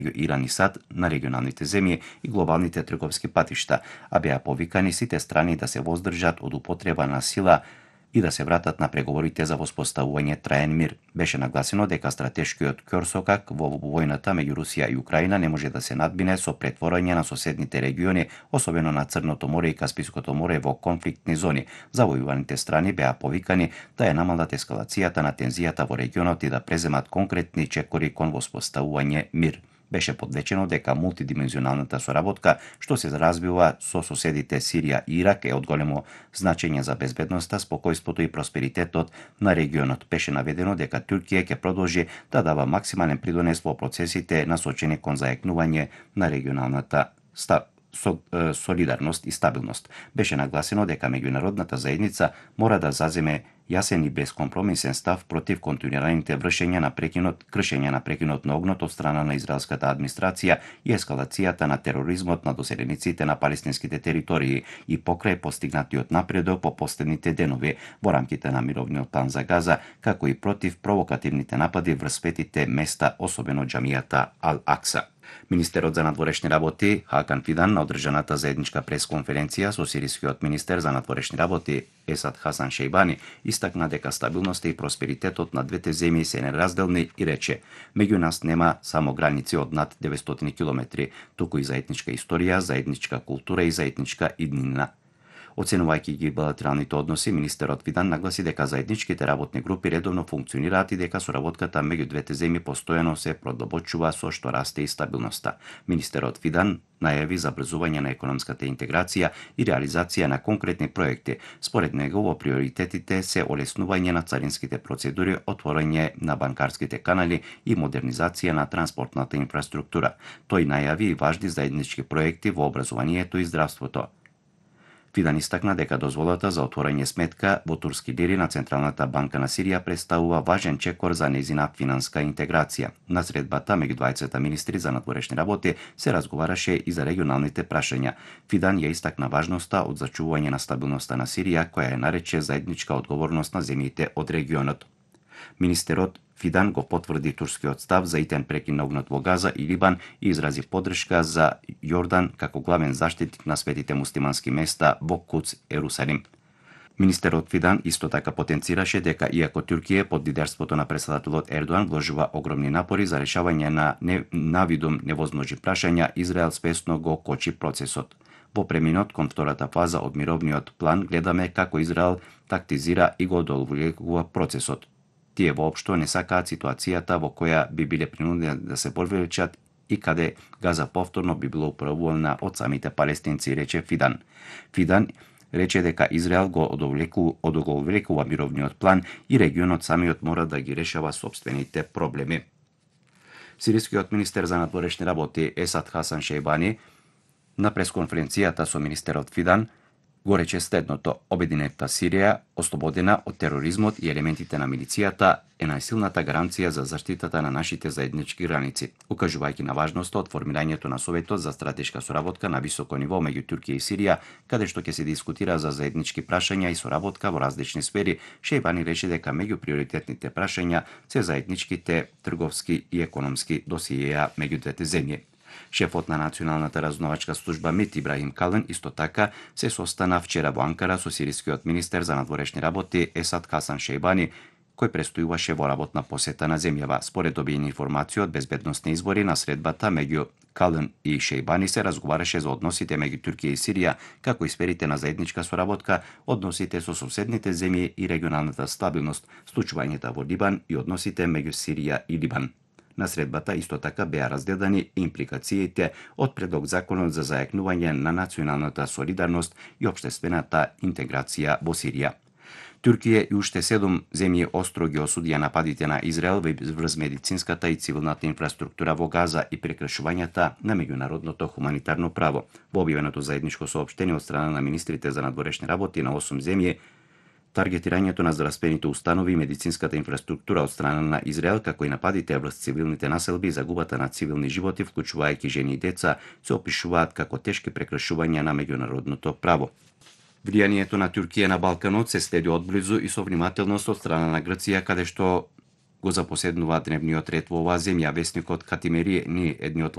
Иран и САД на регионалните земји и глобалните трговски патишта, а беа повикани сите страни да се воздржат од употреба на сила и да се вратат на преговорите за воспоставување траен мир. Беше нагласено дека стратешкиот ќорсокак во војната меѓу Русија и Украина не може да се надмине со претворање на соседните региони, особено на Црното море и Каспиското море, во конфликтни зони. Завојуваните страни беа повикани да ја намалат ескалацијата на тензијата во регионот и да преземат конкретни чекори кон воспоставување мир. Беше подвечено дека мултидимензионалната соработка што се развива со соседите Сирија и Ирак е од големо значење за безбедноста, спокојството и просперитетот на регионот. Беше наведено дека Туркија ќе продолжи да дава максимален придонес во процесите насочени кон зајакнување на регионалната солидарност и стабилност. Беше нагласено дека меѓународната заедница мора да заземе јасен и безкомпромисен став против континуираните кршење на прекинот на огнот од страна на израелската администрација и ескалацијата на тероризмот на доселениците на палестинските територии и покрај постигнатиот напредок по последните денови во рамките на мировниот план за Газа, како и против провокативните напади врз светите места, особено џамијата Ал-Акса. Министерот за надворешни работи Хакан Фидан на одржаната заедничка пресконференција со сирискиот министер за надворешни работи Есад Хасан Шејбани истакна дека стабилноста и просперитетот на двете земји се неразделни и рече: меѓу нас нема само граници од над 900 километри, туку и заедничка историја, заедничка култура и заедничка иднина. Оценувајќи ги билатералните односи, министерот Фидан нагласи дека заедничките работни групи редовно функционираат и дека соработката меѓу двете земји постојано се продолбочува со што расте и стабилноста. Министерот Фидан најави забрзување на економската интеграција и реализација на конкретни проекти. Според него во приоритетите се олеснување на царинските процедури, отворање на банкарските канали и модернизација на транспортната инфраструктура. Тој најави и важни заеднички проекти во образованието и здравството. Фидан истакна дека дозволата за отворање сметка во турски лири на Централната банка на Сирија представува важен чекор за незина финанска интеграција. На средбата меѓу двајцата министри за надворешни работи се разговараше и за регионалните прашања. Фидан ја истакна важноста од зачувување на стабилноста на Сирија, која е нарече заедничка одговорност на земјите од регионот. Министерот Фидан го потврди турскиот став за итен прекин на огнот во Газа и Либан и изрази поддршка за Јордан како главен заштитник на светите муслимански места во Куц, Ерусалим. Министерот Фидан исто така потенцираше дека иако Туркија под лидерството на претседателот Ердоан вложува огромни напори за решавање на навидум невозможни прашања, Израел спесно го кочи процесот. Во преминот кон втората фаза од мировниот план гледаме како Израел тактизира и го одолжува процесот. Тие воопшто не сакаат ситуацијата во која би биле принудени да се повлечат и каде Газа повторно би било управувана од самите палестинци, рече Фидан. Фидан рече дека Израел го одолжува мировниот план и регионот самиот мора да ги решава собствените проблеми. Сирискиот министер за надворешни работи Есад Хасан Шејбани на пресконференцијата со министерот Фидан го рече следното: обединета Сирија, ослободена од тероризмот и елементите на милицијата, е најсилната гаранција за заштитата на нашите заеднички граници, укажувајќи на важноста од формирањето на Советот за стратешка соработка на високо ниво меѓу Туркија и Сирија, каде што ќе се дискутира за заеднички прашања и соработка во различни сфери. Шејбани рече дека меѓу приоритетните прашања се заедничките трговски и економски досиеја меѓу двете земји. Шефот на Националната разузнавачка служба МИТ Ибрахим Кален исто така се состана вчера во Анкара со сирискиот министер за надворешни работи Есад Хасан Шејбани, кој престојуваше во работна посета на земјава. Според добиени информации од безбедносни извори, на средбата меѓу Кален и Шејбани се разговараше за односите меѓу Туркија и Сирија, како и сферите на заедничка соработка, односите со соседните земји и регионалната стабилност, случувањата во Либан и односите меѓу Сирија и Либан. На средбата исто така беа разгледани импликациите од предлог законот за зајакнување на националната солидарност и општествената интеграција во Сирија. Туркија и уште 7 земји остро ги осудија нападите на Израел врз медицинската и цивилната инфраструктура во Газа и прекршувањата на меѓународното хуманитарно право. Во објавеното заедничко соопштение од страна на министрите за надворешни работи на 8 земји, таргетирањето на здравствените установи и медицинската инфраструктура од страна на Израел, како и нападите врз цивилните населби и загубата на цивилни животи, вклучувајќи жени и деца, се опишуваат како тешки прекршувања на меѓународното право. Влијанието на Туркија на Балканот се следи одблизу и со внимателност од страна на Грција, каде што го запоседнува дневниот ред во оваа земја. Весникот Катимери ни едниот